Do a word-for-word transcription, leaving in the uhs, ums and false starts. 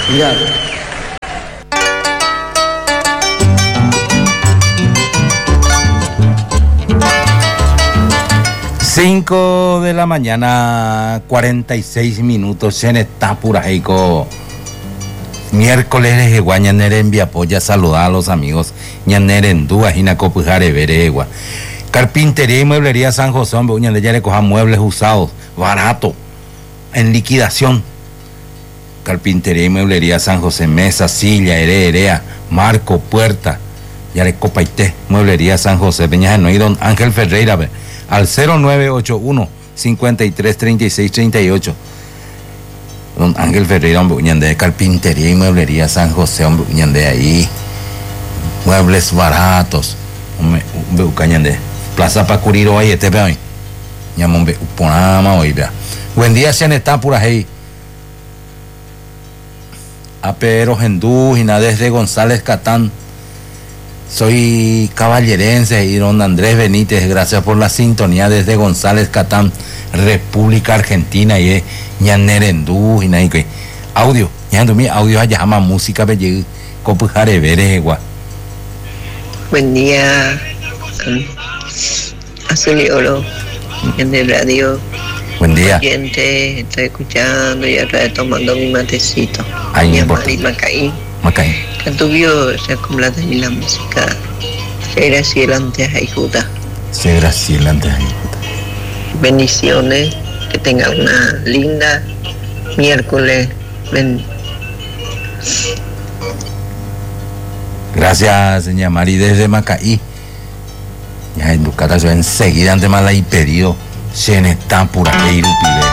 Mira. Cinco de la mañana, cuarenta y seis minutos en Etapuraico. Miércoles de Guañanere en Viapoya, saludar a los amigos. Ñanere en Dúa, Jinacopujare, Veregua. Carpintería y mueblería San José, hombre, uña de ya le cojan muebles usados, barato, en liquidación. Carpintería y mueblería San José, mesa, silla, herea, marco, puerta, ya le copa y té, mueblería San José, Peñas no y don Ángel Ferreira, ve, al cero nueve ocho uno, cincuenta y tres, treinta y seis, treinta y ocho. Don Ángel Ferreira, hombre, uñan de carpintería y mueblería San José, hombre, uñan de ahí, muebles baratos, hombre, uñan de Plaza Pacuriro ahí, este veo ahí. Llamón be uponama hoy vea. Buen día, se está por ahí. A Pedro Gendújina desde González Catán. Soy caballerense y don Andrés Benítez, gracias por la sintonía desde González Catán, República Argentina y Ñanerendújina y que audio, ñandumi audio allá llama música belle copujare veregua. Buen día. Azul Oro en el radio. Buen día. Oyente, estoy escuchando y ahora tomando mi matecito. Ahí mi importa. Mari Macaí. Macaí. Cantubió se acumula también la música. Se Graciela antes a Juda. Se Graciela antes a Bendiciones. Que tengan una linda miércoles. Ben... Gracias, señora Mari, desde Macaí. Ya en Bucata, yo enseguida, antes más la he pedido, se está por ahí,